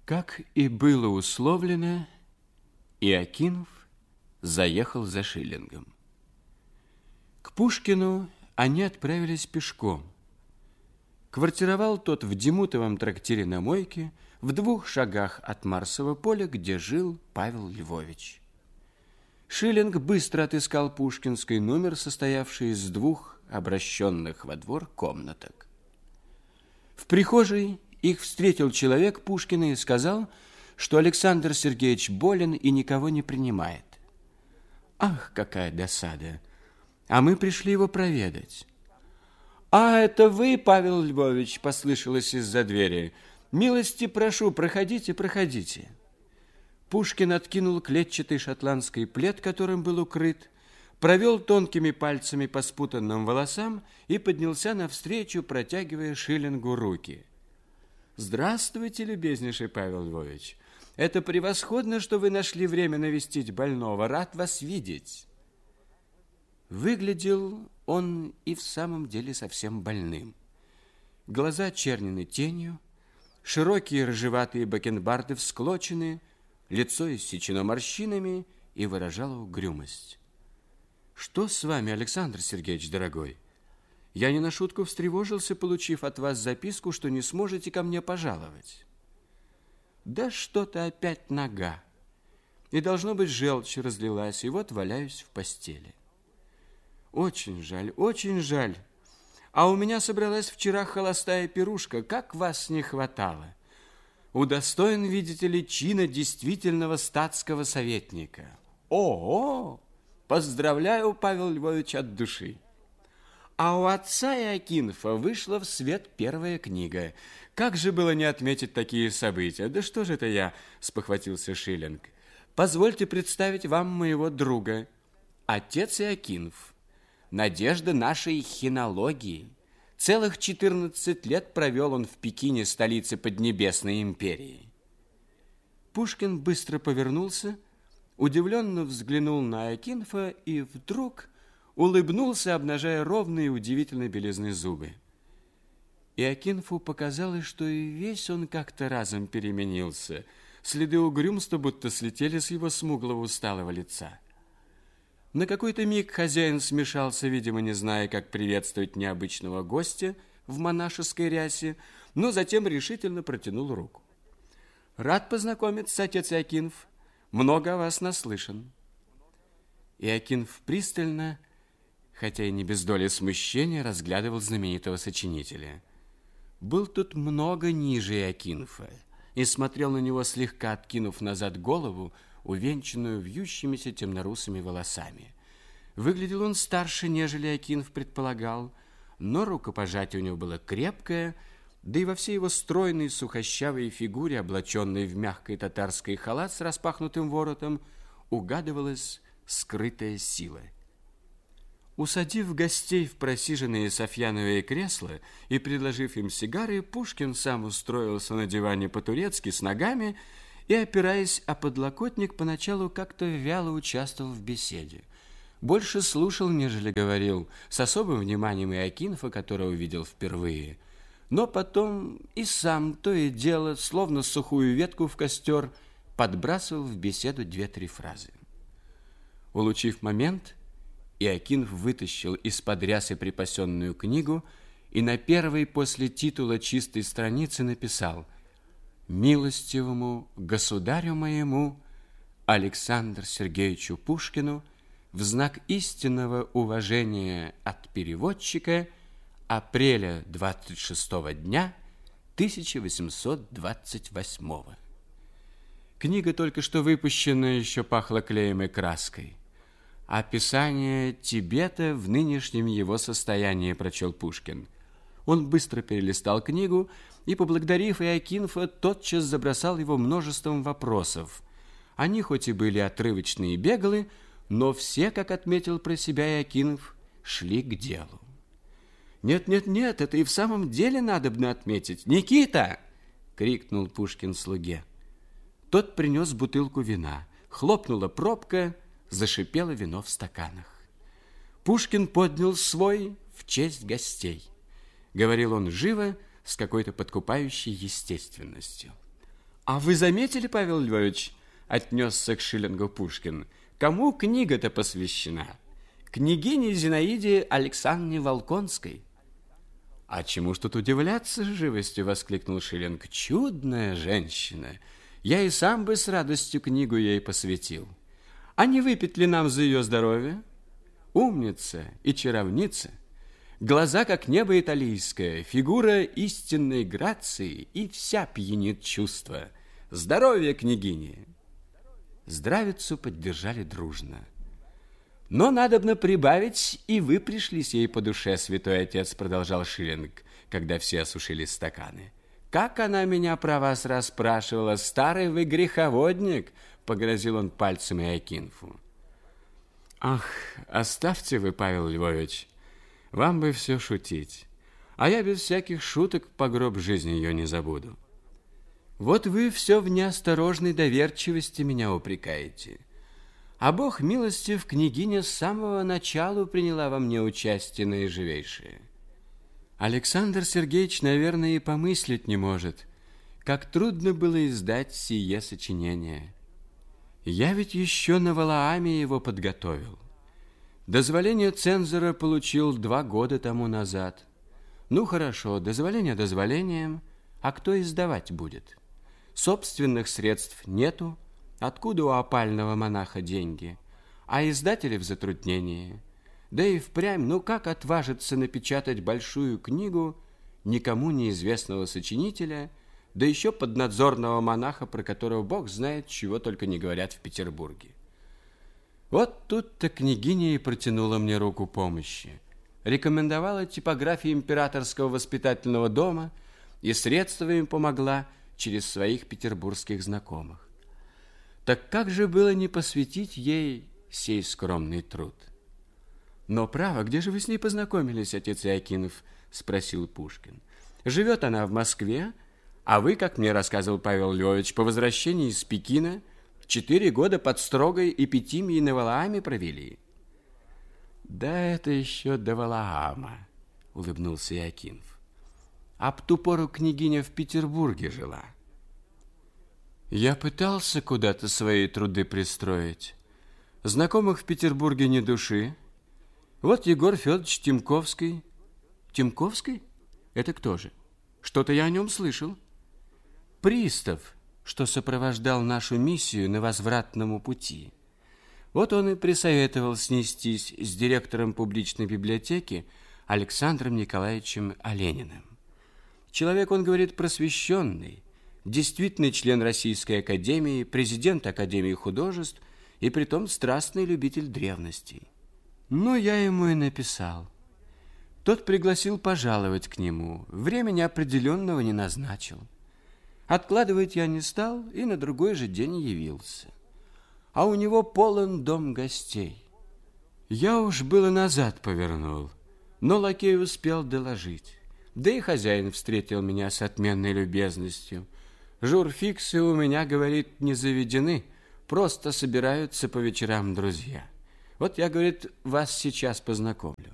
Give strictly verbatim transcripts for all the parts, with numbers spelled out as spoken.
Как и было условлено, Иокинф заехал за шиллингом. К Пушкину они отправились пешком. Квартировал тот в Демутовом трактире на Мойке, в двух шагах от Марсового поля, где жил Павел Львович. Шиллинг быстро отыскал пушкинский номер, состоявший из двух обращенных во двор комнаток. В прихожей их встретил человек Пушкина и сказал, что Александр Сергеевич болен и никого не принимает. Ах, какая досада! А мы пришли его проведать. «А, это вы, Павел Львович?» – послышалось из-за двери. «Милости прошу, проходите, проходите». Пушкин откинул клетчатый шотландский плед, которым был укрыт, провел тонкими пальцами по спутанным волосам и поднялся навстречу, протягивая Шиллингу руки. «Здравствуйте, любезнейший Павел Львович. Это превосходно, что вы нашли время навестить больного. Рад вас видеть». Выглядел он и в самом деле совсем больным. Глаза чернены тенью, широкие рыжеватые бакенбарды всклочены, лицо иссечено морщинами и выражало угрюмость. «Что с вами, Александр Сергеевич, дорогой? Я не на шутку встревожился, получив от вас записку, что не сможете ко мне пожаловать». «Да что-то опять нога. И, должно быть, желчь разлилась, и вот валяюсь в постели». «Очень жаль, очень жаль. А у меня собралась вчера холостая пирушка. Как вас не хватало! Удостоен, видите ли, чина действительного статского советника». «О-о! Поздравляю, Павел Львович, от души». А у отца Иокинфа вышла в свет первая книга. Как же было не отметить такие события? Да что же это я, спохватился Шиллинг. Позвольте представить вам моего друга, отец Иокинф. Надежда нашей хинологии. Целых четырнадцать лет провел он в Пекине, столице Поднебесной империи. Пушкин быстро повернулся, удивленно взглянул на Иокинфа и вдруг улыбнулся, обнажая ровные и удивительно белизны зубы. Иокинфу показалось, что и весь он как-то разом переменился. Следы угрюмства будто слетели с его смуглого усталого лица. На какой-то миг хозяин смешался, видимо, не зная, как приветствовать необычного гостя в монашеской рясе, но затем решительно протянул руку. «Рад познакомиться, отец Иокинф. Много о вас наслышан». Иокинф пристально, хотя и не без доли смущения, разглядывал знаменитого сочинителя. Был тут много ниже Иокинфа и смотрел на него, слегка откинув назад голову, увенчанную вьющимися темнорусыми волосами. Выглядел он старше, нежели Иокинф предполагал, но рукопожатие у него было крепкое, да и во всей его стройной сухощавой фигуре, облаченной в мягкий татарский халат с распахнутым воротом, угадывалась скрытая сила. Усадив гостей в просиженные софьяновые кресла и предложив им сигары, Пушкин сам устроился на диване по-турецки с ногами и, опираясь о подлокотник, поначалу как-то вяло участвовал в беседе. Больше слушал, нежели говорил, с особым вниманием Иокинфа, которого видел впервые. Но потом и сам то и дело, словно сухую ветку в костер, подбрасывал в беседу две-три фразы. Улучив момент, Иокинф вытащил из-под рясы припасенную книгу и на первой после титула чистой страницы написал: «Милостивому государю моему Александру Сергеевичу Пушкину в знак истинного уважения от переводчика апреля двадцать шестого дня тысяча восемьсот двадцать восьмого». Книга, только что выпущенная, еще пахла клеем и краской. «Описание Тибета в нынешнем его состоянии», прочел Пушкин. Он быстро перелистал книгу и, поблагодарив Иокинфа, тотчас забросал его множеством вопросов. Они хоть и были отрывочные и беглые, но все, как отметил про себя Иокинф, шли к делу. «Нет, нет, нет, это и в самом деле надобно отметить. Никита!» — крикнул Пушкин слуге. Тот принес бутылку вина. Хлопнула пробка, зашипело вино в стаканах. Пушкин поднял свой в честь гостей. Говорил он живо, с какой-то подкупающей естественностью. А вы заметили, Павел Львович, отнесся к Шиллингу Пушкин, кому книга-то посвящена? Княгине Зинаиде Александровне Волконской. А чему ж тут удивляться, живостью воскликнул Шиллинг. Чудная женщина. Я и сам бы с радостью книгу ей посвятил. А не выпить ли нам за ее здоровье? Умница и чаровница. Глаза, как небо италийское, фигура истинной грации, и вся пьянит чувство. Здоровье, княгине! Здравицу поддержали дружно. Но надобно прибавить, и вы пришлись ей по душе, святой отец, продолжал Шиллинг, когда все осушили стаканы. Как она меня про вас расспрашивала, старый вы греховодник, погрозил он пальцем Иокинфу. Ах, оставьте вы, Павел Львович, вам бы все шутить, а я без всяких шуток по гроб жизни ее не забуду. Вот вы все в неосторожной доверчивости меня упрекаете. А Бог милостив, княгиня с самого начала приняла во мне участие наиживейшее. Александр Сергеевич, наверное, и помыслить не может, как трудно было издать сие сочинение. Я ведь еще на Валааме его подготовил. Дозволение цензора получил два года тому назад. Ну, хорошо, дозволение дозволением, а кто издавать будет? Собственных средств нету, откуда у опального монаха деньги? А издатели в затруднении. Да и впрямь, ну как отважиться напечатать большую книгу никому неизвестного сочинителя, да еще поднадзорного монаха, про которого Бог знает, чего только не говорят в Петербурге. Вот тут-то княгиня и протянула мне руку помощи. Рекомендовала типографию императорского воспитательного дома и средствами помогла через своих петербургских знакомых. Так как же было не посвятить ей сей скромный труд? Но право, где же вы с ней познакомились, отец Иокинф? Спросил Пушкин. Живет она в Москве, а вы, как мне рассказывал Павел Львович, по возвращении из Пекина четыре года под строгой эпитимией на Валааме провели. Да это еще до Валаама, улыбнулся Иокинф. А в ту пору княгиня в Петербурге жила. Я пытался куда-то свои труды пристроить. Знакомых в Петербурге ни души. Вот Егор Федорович Тимковский. Тимковский? Это кто же? Что-то я о нем слышал. Пристав, что сопровождал нашу миссию на возвратному пути. Вот он и присоветовал снестись с директором публичной библиотеки Александром Николаевичем Олениным. Человек, он говорит, просвещенный, действительный член Российской академии, президент Академии художеств и притом страстный любитель древностей. Но я ему и написал. Тот пригласил пожаловать к нему, времени определенного не назначил. Откладывать я не стал и на другой же день явился. А у него полон дом гостей. Я уж было назад повернул, но лакей успел доложить. Да и хозяин встретил меня с отменной любезностью. Журфиксы у меня, говорит, не заведены, просто собираются по вечерам друзья. Вот я, говорит, вас сейчас познакомлю.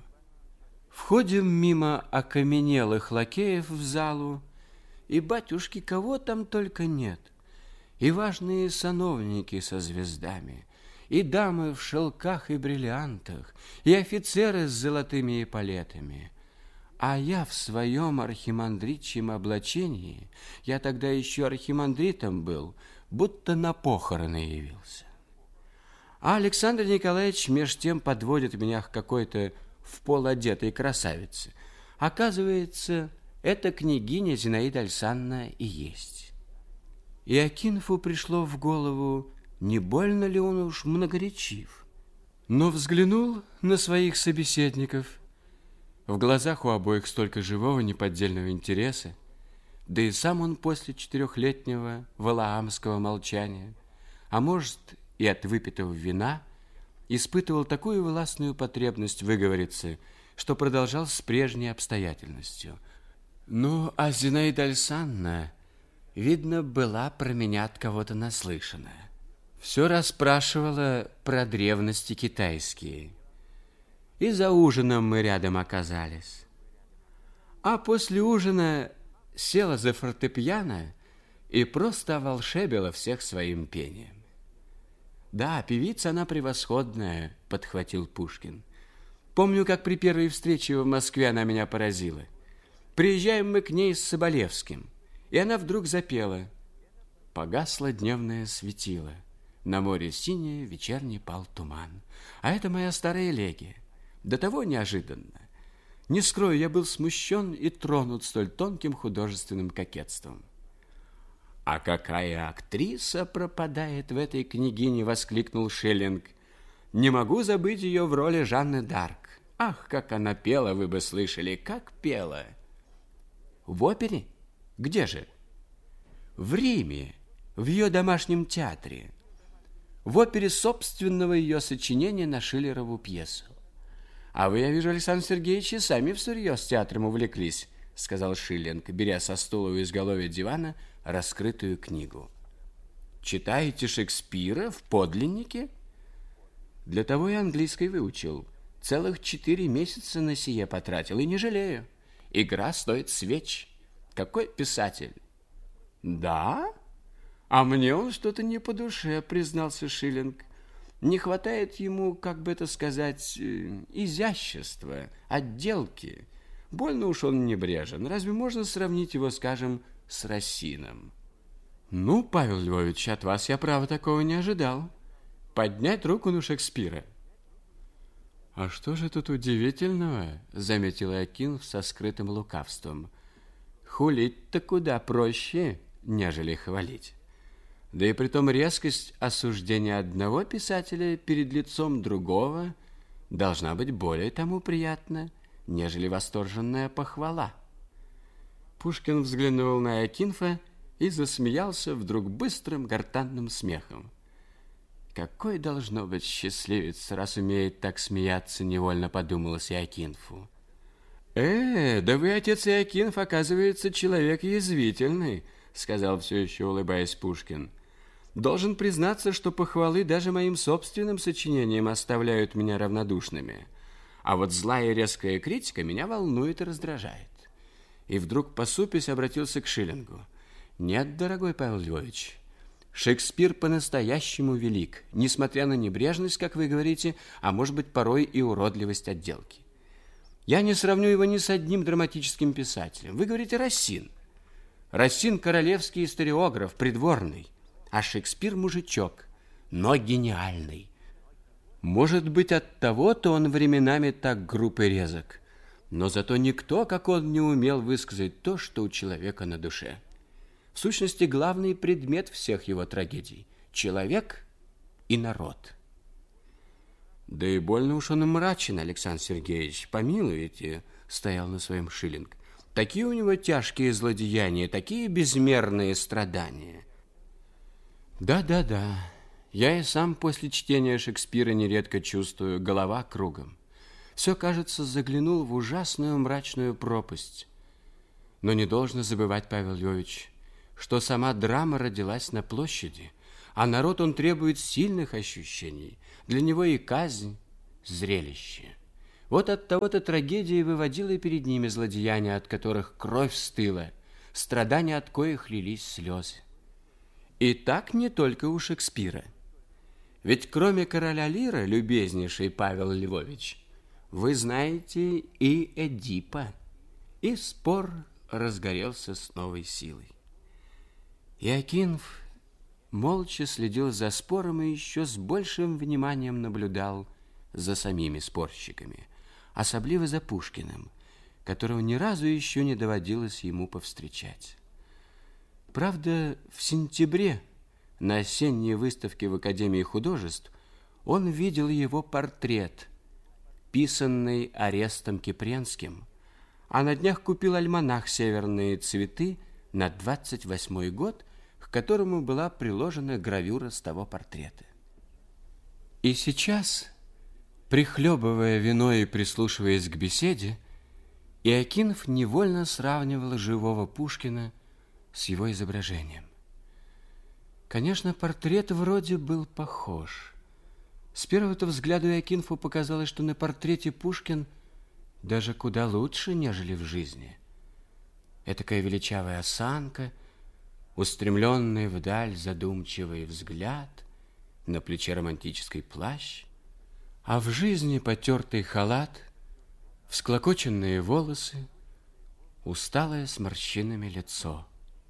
Входим мимо окаменелых лакеев в залу, и, батюшки, кого там только нет. И важные сановники со звездами, и дамы в шелках и бриллиантах, и офицеры с золотыми эполетами. А я в своем архимандритчьем облачении, я тогда еще архимандритом был, будто на похороны явился. А Александр Николаевич меж тем подводит меня к какой-то в пол одетой красавице. Оказывается, это княгиня Зинаида Александровна и есть. Иокинфу пришло в голову, не больно ли он уж многоречив. Но взглянул на своих собеседников. В глазах у обоих столько живого неподдельного интереса, да и сам он после четырехлетнего валаамского молчания, а может и от выпитого вина, испытывал такую властную потребность выговориться, что продолжал с прежней обстоятельностью. Ну, а Зинаида Александровна, видно, была про меня от кого-то наслышана. Все расспрашивала про древности китайские. И за ужином мы рядом оказались. А после ужина села за фортепиано и просто оволшебила всех своим пением. «Да, певица она превосходная», — подхватил Пушкин. «Помню, как при первой встрече в Москве она меня поразила. Приезжаем мы к ней с Соболевским, и она вдруг запела: «Погасло дневное светило, на море синее вечерний пал туман». А это моя старая элегия. До того неожиданно. Не скрою, я был смущен и тронут столь тонким художественным кокетством. «А какая актриса пропадает в этой княгине!» — воскликнул Шиллинг. «Не могу забыть ее в роли Жанны д'Арк. Ах, как она пела, вы бы слышали, как пела!» «В опере? Где же?» «В Риме, в ее домашнем театре. В опере собственного ее сочинения на Шиллерову пьесу. А вы, я вижу, Александр Сергеевич, и сами всерьез театром увлеклись», — сказал Шиллинг, беря со стула у изголовья дивана раскрытую книгу. «Читаете Шекспира в подлиннике?» «Для того и английский выучил. Целых четыре месяца на сие потратил, и не жалею. Игра стоит свеч. Какой писатель!» «Да? А мне он что-то не по душе», — признался Шиллинг. «Не хватает ему, как бы это сказать, изящества, отделки. Больно уж он небрежен. Разве можно сравнить его, скажем, с Рассином?» «Ну, Павел Львович, от вас я, право, такого не ожидал. Поднять руку на Шекспира». «А что же тут удивительного?» — заметил Акинф со скрытым лукавством. «Хулить-то куда проще, нежели хвалить. Да и притом резкость осуждения одного писателя перед лицом другого должна быть более тому приятна, нежели восторженная похвала». Пушкин взглянул на Акинфа и засмеялся вдруг быстрым гортанным смехом. «Какой должно быть счастливец, раз умеет так смеяться», — невольно подумалось Иокинфу. «Э, да вы, отец Иокинф, оказывается, человек язвительный», — сказал все еще улыбаясь Пушкин. «Должен признаться, что похвалы даже моим собственным сочинениям оставляют меня равнодушными. А вот злая и резкая критика меня волнует и раздражает». И вдруг, посупясь, обратился к Шиллингу. «Нет, дорогой Павел Львович, Шекспир по-настоящему велик, несмотря на небрежность, как вы говорите, а может быть, порой и уродливость отделки. Я не сравню его ни с одним драматическим писателем. Вы говорите Рассин. Рассин – королевский историограф, придворный, а Шекспир – мужичок, но гениальный. Может быть, от того-то он временами так груб и резок, но зато никто, как он, не умел высказать то, что у человека на душе. В сущности, главный предмет всех его трагедий – человек и народ». «Да и больно уж он мрачен, Александр Сергеевич, помилуйте», – стоял на своем Шиллинг. «Такие у него тяжкие злодеяния, такие безмерные страдания». «Да-да-да, я и сам после чтения Шекспира нередко чувствую, голова кругом. Все, кажется, заглянул в ужасную мрачную пропасть. Но не должно забывать, Павел Львович, что сама драма родилась на площади, а народ он требует сильных ощущений. Для него и казнь – зрелище. Вот от того-то трагедия выводила перед ними злодеяния, от которых кровь стыла, страдания, от коих лились слезы. И так не только у Шекспира. Ведь кроме короля Лира, любезнейший Павел Львович, вы знаете и Эдипа. И спор разгорелся с новой силой. Иокинф молча следил за спором и еще с большим вниманием наблюдал за самими спорщиками, особливо за Пушкиным, которого ни разу еще не доводилось ему повстречать. Правда, в сентябре на осенней выставке в Академии художеств он видел его портрет, писанный Орестом Кипренским, а на днях купил альманах «Северные цветы» на двадцать восьмой год, к которому была приложена гравюра с того портрета. И сейчас, прихлебывая вино и прислушиваясь к беседе, Иокинф невольно сравнивал живого Пушкина с его изображением. Конечно, портрет вроде был похож. С первого-то взгляда Иокинфу показалось, что на портрете Пушкин даже куда лучше, нежели в жизни. Этакая величавая осанка, устремленный вдаль задумчивый взгляд, на плече романтический плащ, а в жизни потертый халат, всклокоченные волосы, усталое с морщинами лицо.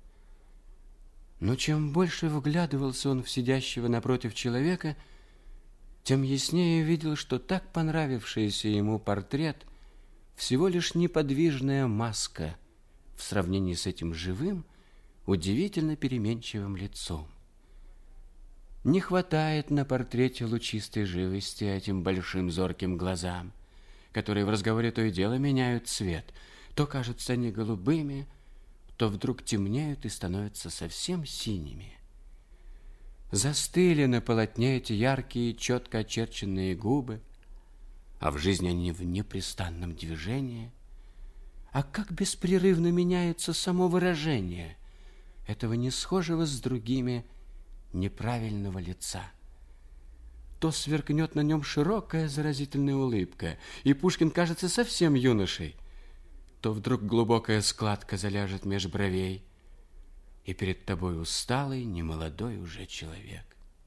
Но чем больше вглядывался он в сидящего напротив человека, тем яснее видел, что так понравившийся ему портрет всего лишь неподвижная маска в сравнении с этим живым, удивительно переменчивым лицом. Не хватает на портрете лучистой живости этим большим зорким глазам, которые в разговоре то и дело меняют цвет. То кажутся они голубыми, то вдруг темнеют и становятся совсем синими. Застыли на полотне эти яркие, четко очерченные губы, а в жизни они в непрестанном движении. А как беспрерывно меняется само выражение этого не схожего с другими неправильного лица. То сверкнет на нем широкая заразительная улыбка, и Пушкин кажется совсем юношей, то вдруг глубокая складка заляжет меж бровей, и перед тобой усталый, немолодой уже человек.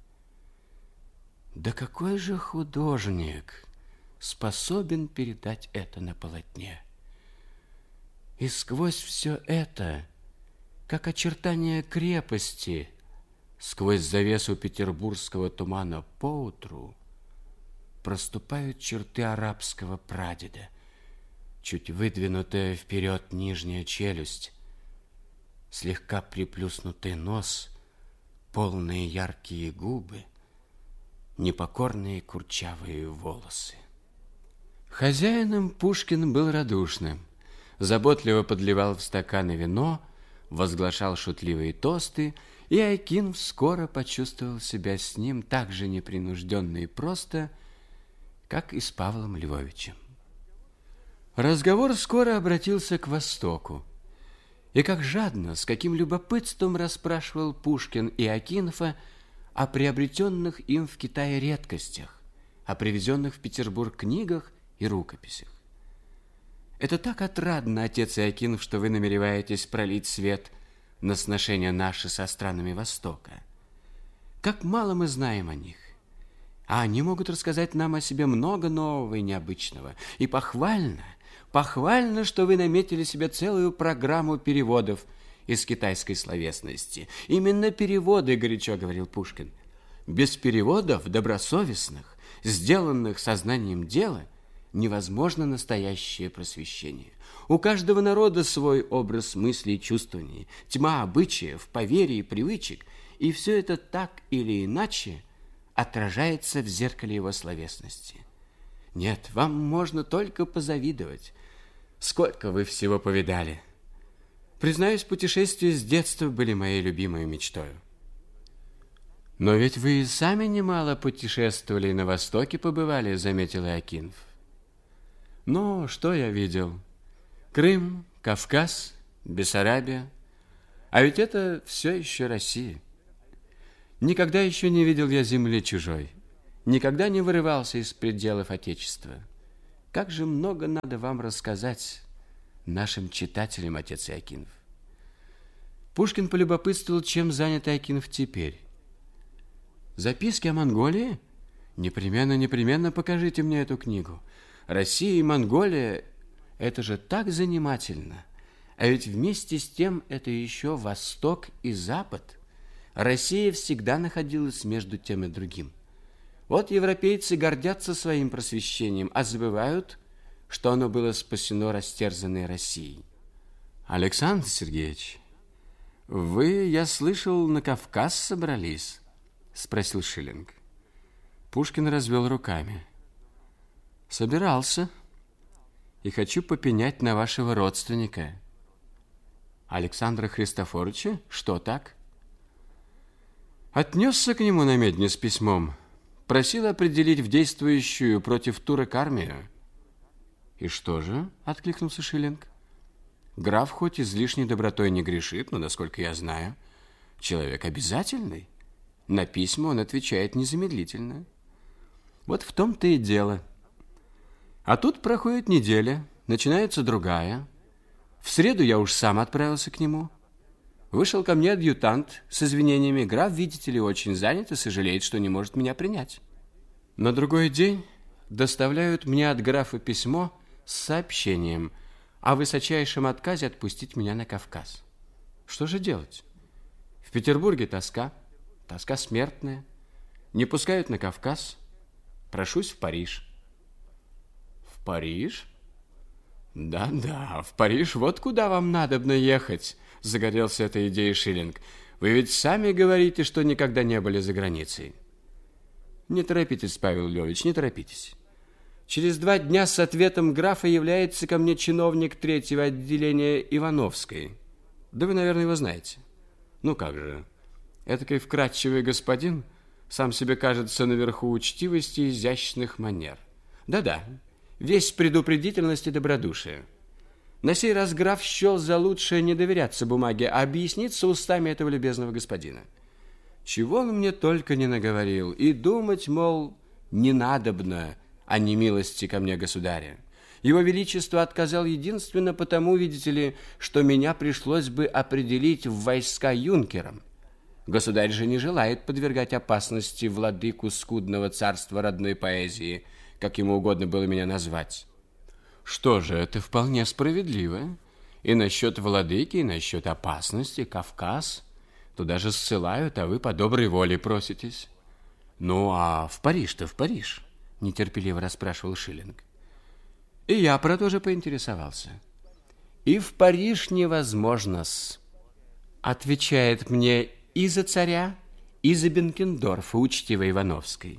Да какой же художник способен передать это на полотне? И сквозь все это, как очертания крепости, сквозь завесу петербургского тумана поутру проступают черты арабского прадеда, чуть выдвинутая вперед нижняя челюсть, слегка приплюснутый нос, полные яркие губы, непокорные курчавые волосы. Хозяином Пушкин был радушным, заботливо подливал в стаканы вино, возглашал шутливые тосты, и Акинф скоро почувствовал себя с ним так же непринужденно и просто, как и с Павлом Львовичем. Разговор скоро обратился к Востоку, и как жадно, с каким любопытством расспрашивал Пушкин и Акинфа о приобретенных им в Китае редкостях, о привезенных в Петербург книгах и рукописях. Это так отрадно, отец Иокинф, что вы намереваетесь пролить свет на сношения наши со странами Востока. Как мало мы знаем о них, а они могут рассказать нам о себе много нового и необычного. И похвально, похвально, что вы наметили себе целую программу переводов из китайской словесности. Именно переводы, горячо говорил Пушкин. Без переводов добросовестных, сделанных сознанием дела, невозможно настоящее просвещение. У каждого народа свой образ мыслей и чувствований, тьма обычаев, поверий и привычек, и все это так или иначе отражается в зеркале его словесности. Нет, вам можно только позавидовать. Сколько вы всего повидали. Признаюсь, путешествия с детства были моей любимой мечтой. Но ведь вы и сами немало путешествовали и на Востоке побывали, заметил Иокинф. Ну, что я видел? Крым, Кавказ, Бессарабия. А ведь это все еще Россия. Никогда еще не видел я земли чужой. Никогда не вырывался из пределов Отечества. Как же много надо вам рассказать нашим читателям, отец Иокинф. Пушкин полюбопытствовал, чем занят Иокинф теперь. Записки о Монголии? Непременно, непременно покажите мне эту книгу. Россия и Монголия – это же так занимательно. А ведь вместе с тем это еще Восток и Запад. Россия всегда находилась между тем и другим. Вот европейцы гордятся своим просвещением, а забывают, что оно было спасено растерзанной Россией. Александр Сергеевич, вы, я слышал, на Кавказ собрались? Спросил Шиллинг. Пушкин развел руками. Собирался. И хочу попенять на вашего родственника. Александра Христофоровича? Что так? Отнесся к нему на медне с письмом. Просил определить в действующую против турок армию. И что же? Откликнулся Шиллинг. Граф хоть излишней добротой не грешит, но, насколько я знаю, человек обязательный. На письма он отвечает незамедлительно. Вот в том-то и дело. А тут проходит неделя, начинается другая. В среду я уж сам отправился к нему. Вышел ко мне адъютант с извинениями. Граф, видите ли, очень занят и сожалеет, что не может меня принять. На другой день доставляют мне от графа письмо с сообщением о высочайшем отказе отпустить меня на Кавказ. Что же делать? В Петербурге тоска, тоска смертная. Не пускают на Кавказ. Прошусь в Париж. В Париж? Да-да, в Париж, вот куда вам надобно ехать, загорелся этой идеей Шиллинг. Вы ведь сами говорите, что никогда не были за границей. Не торопитесь, Павел Львович, не торопитесь. Через два дня с ответом графа является ко мне чиновник третьего отделения Ивановской. Да вы, наверное, его знаете. Ну как же, этакой вкрадчивый господин, сам себе кажется наверху учтивости и изящных манер. Да-да, весь предупредительность и добродушие. На сей раз граф счел за лучшее не доверяться бумаге, а объясниться устами этого любезного господина. Чего он мне только не наговорил, и думать, мол, не надобно о немилости ко мне государя. Его Величество отказал единственно потому, видите ли, что меня пришлось бы определить в войска юнкером. Государь же не желает подвергать опасности владыку скудного царства родной поэзии, как ему угодно было меня назвать. Что же, это вполне справедливо. И насчет владыки, и насчет опасности, Кавказ. Туда же ссылают, а вы по доброй воле проситесь. Ну, а в Париж-то, в Париж? Нетерпеливо расспрашивал Шиллинг. И я про то же поинтересовался. И в Париж невозможно-с. Отвечает мне и за царя, и за Бенкендорфа, учтивой Ивановской.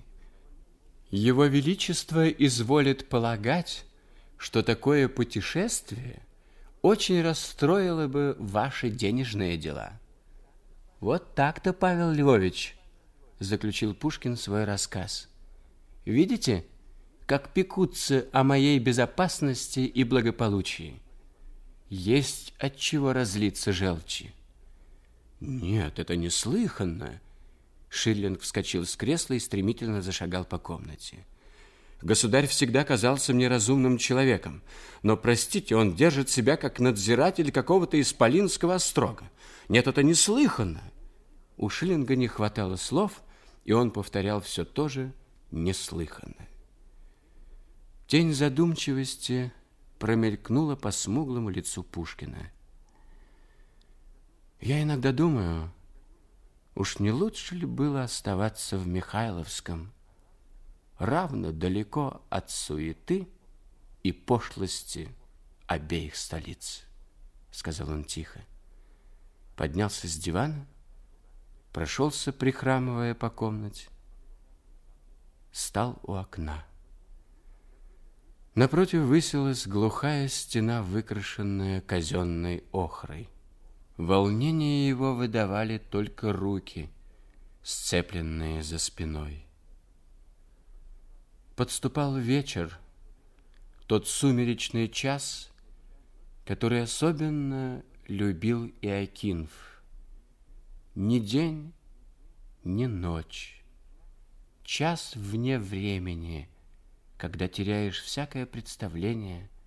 Его Величество изволит полагать, что такое путешествие очень расстроило бы ваши денежные дела. Вот так-то, Павел Львович, заключил Пушкин свой рассказ. Видите, как пекутся о моей безопасности и благополучии? Есть от чего разлиться желчи. Нет, это неслыханно. Шиллинг вскочил с кресла и стремительно зашагал по комнате. Государь всегда казался мне разумным человеком, но, простите, он держит себя как надзиратель какого-то исполинского острога. Нет, это неслыханно. У Шиллинга не хватало слов, и он повторял все то же неслыханно. Тень задумчивости промелькнула по смуглому лицу Пушкина. Я иногда думаю, уж не лучше ли было оставаться в Михайловском, равно далеко от суеты и пошлости обеих столиц, сказал он тихо. Поднялся с дивана, прошелся, прихрамывая по комнате, стал у окна. Напротив высилась глухая стена, выкрашенная казенной охрой. Волнение его выдавали только руки, сцепленные за спиной. Подступал вечер, тот сумеречный час, который особенно любил Иокинф. Ни день, ни ночь, час вне времени, когда теряешь всякое представление